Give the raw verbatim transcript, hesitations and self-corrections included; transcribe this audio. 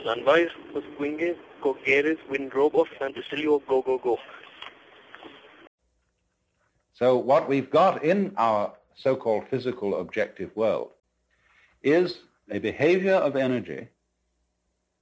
Sunwise, Swinges, Coqueres, Windrobos, and Sicilio, go, go, go. So what we've got in our so-called physical objective world is a behavior of energy